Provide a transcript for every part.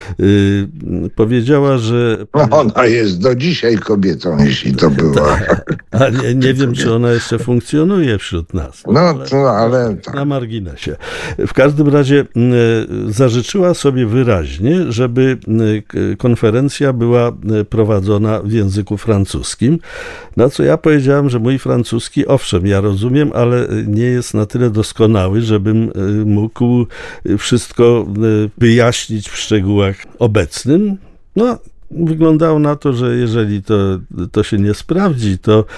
Powiedziała, że... No, ona jest do dzisiaj kobietą, jeśli to była. A nie wiem, czy ona jeszcze funkcjonuje wśród nas. Ale tak. Na marginesie. W każdym razie zażyczyła sobie wyraźnie, żeby konferencja była prowadzona w języku francuskim. Na co ja powiedziałem, że mój francuski, owszem, ja rozumiem, ale nie jest na tyle doskonały, żebym mógł wszystko wyjaśnić w szczegółach obecnym. No, wyglądało na to, że jeżeli to się nie sprawdzi,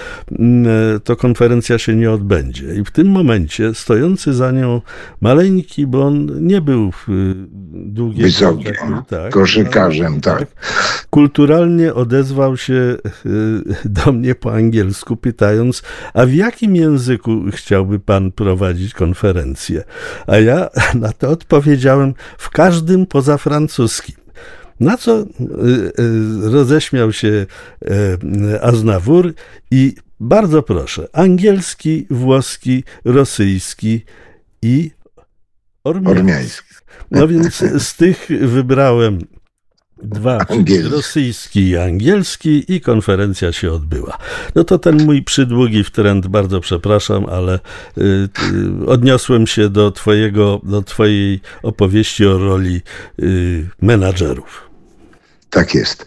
to konferencja się nie odbędzie. I w tym momencie stojący za nią maleńki, bo on nie był długi, wysoki, koszykarzem, tak. Kulturalnie odezwał się do mnie po angielsku, pytając, a w jakim języku chciałby pan prowadzić konferencję? A ja na to odpowiedziałem, w każdym poza francuskim. Na co roześmiał się Aznavour i bardzo proszę, angielski, włoski, rosyjski i ormiański. No więc z tych wybrałem dwa, rosyjski i angielski, i konferencja się odbyła. No to ten mój przydługi wtręt, bardzo przepraszam, ale odniosłem się do twojej opowieści o roli menadżerów. Tak jest.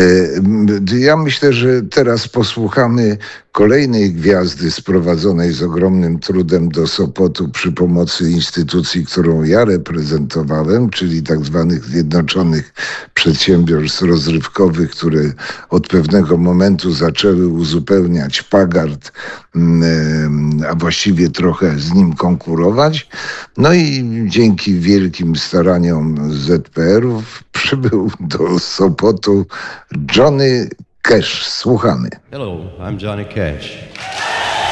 Ja myślę, że teraz posłuchamy kolejnej gwiazdy sprowadzonej z ogromnym trudem do Sopotu przy pomocy instytucji, którą ja reprezentowałem, czyli tak zwanych Zjednoczonych Przedsiębiorstw Rozrywkowych, które od pewnego momentu zaczęły uzupełniać Pagard, a właściwie trochę z nim konkurować. No i dzięki wielkim staraniom ZPR-ów przybył do Sopotu Johnny Cash. Słuchamy. Hello, I'm Johnny Cash.